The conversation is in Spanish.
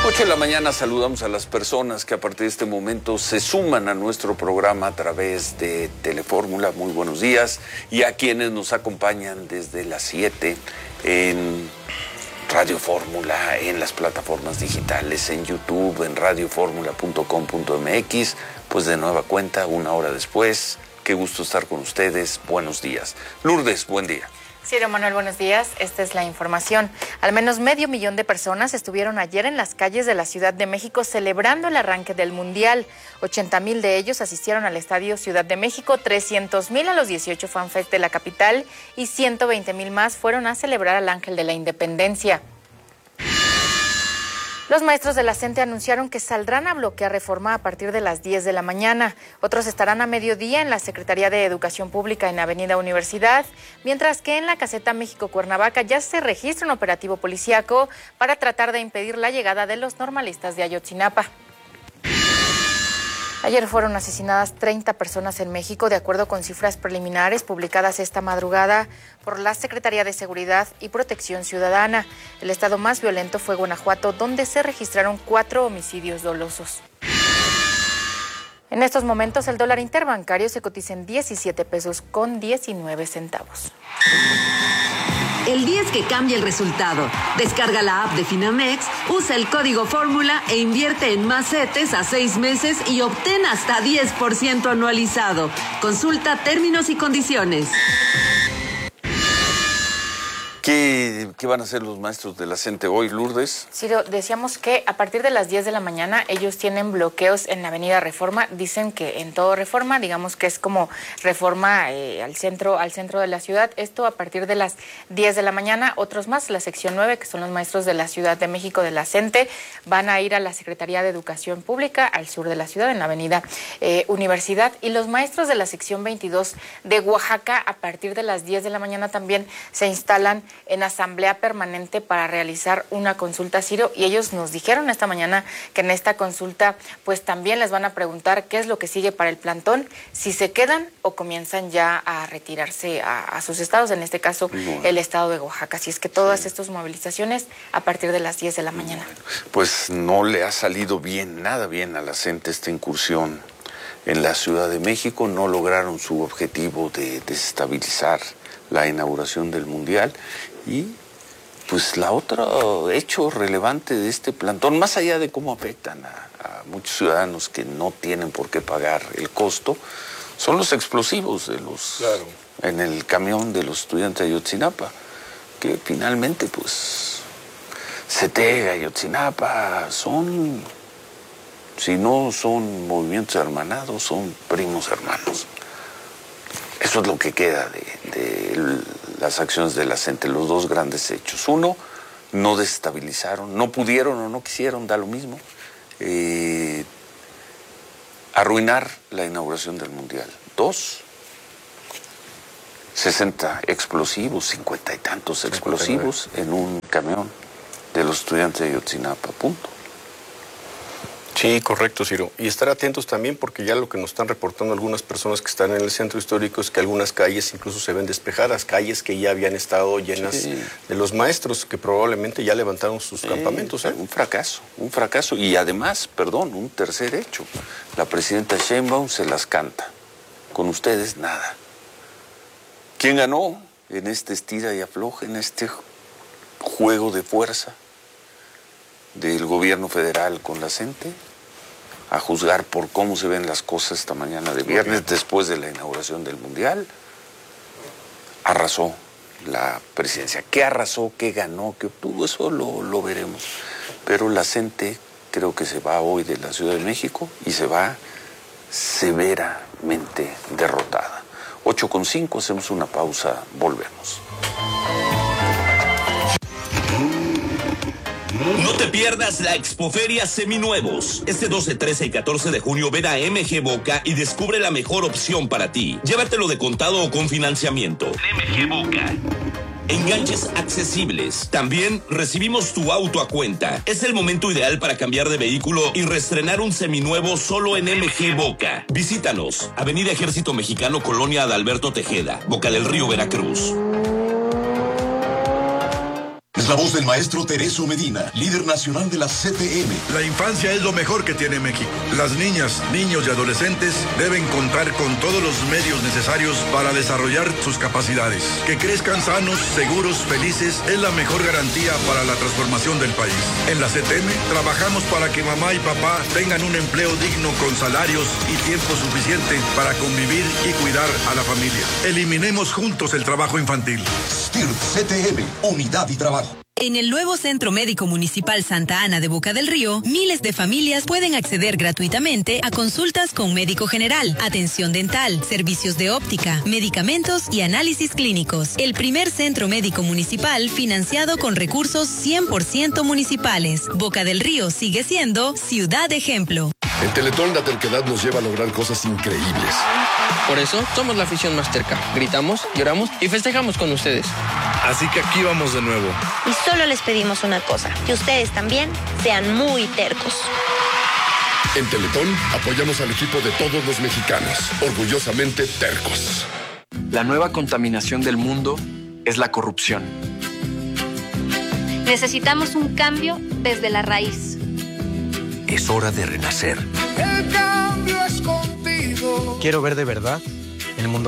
8 de la mañana saludamos a las personas que a partir de este momento se suman a nuestro programa a través de Telefórmula. Muy buenos días. Y a quienes nos acompañan desde las 7 en Radio Fórmula, en las plataformas digitales, en YouTube, en radioformula.com.mx. Pues de nueva cuenta, una hora después. Qué gusto estar con ustedes. Buenos días. Lourdes, buen día. Ciro Manuel, buenos días. Esta es la información. Al menos 500,000 de personas estuvieron ayer en las calles de la Ciudad de México celebrando el arranque del Mundial. 80,000 de ellos asistieron al Estadio Ciudad de México, 300,000 a los 18 FanFest de la capital y 120,000 más fueron a celebrar al Ángel de la Independencia. Los maestros de la CENTE anunciaron que saldrán a bloquear Reforma a partir de las 10 de la mañana. Otros estarán a mediodía en la Secretaría de Educación Pública en Avenida Universidad, mientras que en la Caseta México-Cuernavaca ya se registra un operativo policíaco para tratar de impedir la llegada de los normalistas de Ayotzinapa. Ayer fueron asesinadas 30 personas en México, de acuerdo con cifras preliminares publicadas esta madrugada por la Secretaría de Seguridad y Protección Ciudadana. El estado más violento fue Guanajuato, donde se registraron 4 homicidios dolosos. En estos momentos, el dólar interbancario se cotiza en 17 pesos con 19 centavos. El 10 que cambia el resultado. Descarga la app de Finamex, usa el código Fórmula e invierte en más CETES a 6 meses y obtén hasta 10% anualizado. Consulta términos y condiciones. ¿Qué van a hacer los maestros de la CENTE hoy, Lourdes? Ciro, decíamos que a partir de las 10 de la mañana ellos tienen bloqueos en la avenida Reforma. Dicen que en todo Reforma, digamos que es como Reforma al centro de la ciudad. Esto a partir de las 10 de la mañana. Otros más, la sección 9, que son los maestros de la Ciudad de México de la CENTE, van a ir a la Secretaría de Educación Pública al sur de la ciudad, en la avenida Universidad. Y los maestros de la sección 22 de Oaxaca, a partir de las 10 de la mañana también se instalan en asamblea permanente para realizar una consulta, Ciro, y ellos nos dijeron esta mañana que en esta consulta pues también les van a preguntar qué es lo que sigue para el plantón, si se quedan o comienzan ya a retirarse a sus estados, en este caso el estado de Oaxaca. Así es que todas estas movilizaciones a partir de las 10 de la mañana. Pues no le ha salido bien, nada bien a la CENTE esta incursión en la Ciudad de México. No lograron su objetivo de desestabilizar la inauguración del Mundial. Y pues la otra hecho relevante de este plantón, más allá de cómo afectan a muchos ciudadanos que no tienen por qué pagar el costo, son los explosivos de los en el camión de los estudiantes de Ayotzinapa, que finalmente pues CETEG, Ayotzinapa son, si no son movimientos hermanados, son primos hermanos. Eso es lo que queda de las acciones de la CENTE, los dos grandes hechos. Uno, no desestabilizaron, no pudieron o no quisieron, da lo mismo, arruinar la inauguración del Mundial. 2, 60 explosivos, 50 y tantos explosivos en un camión de los estudiantes de Ayotzinapa, punto. Sí, correcto, Ciro. Y estar atentos también porque ya lo que nos están reportando algunas personas que están en el centro histórico es que algunas calles incluso se ven despejadas, calles que ya habían estado llenas de los maestros que probablemente ya levantaron sus campamentos. Un fracaso. Y además, un tercer hecho. La presidenta Sheinbaum se las canta. Con ustedes nada. ¿Quién ganó en este estira y afloja, en este juego de fuerza del gobierno federal con la CENTE? A juzgar por cómo se ven las cosas esta mañana de viernes, después de la inauguración del Mundial, arrasó la presidencia. ¿Qué arrasó? ¿Qué ganó? ¿Qué obtuvo? Eso lo veremos. Pero la CENTE creo que se va hoy de la Ciudad de México y se va severamente derrotada. 8:05, hacemos una pausa, volvemos. No te pierdas la Expoferia Seminuevos. Este 12, 13 y 14 de junio ven a MG Boca y descubre la mejor opción para ti. Llévatelo de contado o con financiamiento. MG Boca. Enganches accesibles. También recibimos tu auto a cuenta. Es el momento ideal para cambiar de vehículo y reestrenar un seminuevo solo en MG Boca. Visítanos. Avenida Ejército Mexicano, Colonia Adalberto Tejeda, Boca del Río, Veracruz. Es la voz del maestro Tereso Medina, líder nacional de la CTM. La infancia es lo mejor que tiene México. Las niñas, niños y adolescentes deben contar con todos los medios necesarios para desarrollar sus capacidades. Que crezcan sanos, seguros, felices es la mejor garantía para la transformación del país. En la CTM trabajamos para que mamá y papá tengan un empleo digno con salarios y tiempo suficiente para convivir y cuidar a la familia. Eliminemos juntos el trabajo infantil. STIRT CTM, unidad y trabajo. En el nuevo Centro Médico Municipal Santa Ana de Boca del Río, miles de familias pueden acceder gratuitamente a consultas con médico general, atención dental, servicios de óptica, medicamentos y análisis clínicos. El primer centro médico municipal financiado con recursos 100% municipales. Boca del Río sigue siendo ciudad ejemplo. En Teletón la terquedad nos lleva a lograr cosas increíbles. Por eso somos la afición más terca. Gritamos, lloramos y festejamos con ustedes. Así que aquí vamos de nuevo. Y solo les pedimos una cosa, que ustedes también sean muy tercos. En Teletón apoyamos al equipo de todos los mexicanos, orgullosamente tercos. La nueva contaminación del mundo es la corrupción. Necesitamos un cambio desde la raíz. Es hora de renacer. El cambio es contigo. Quiero ver de verdad el mundo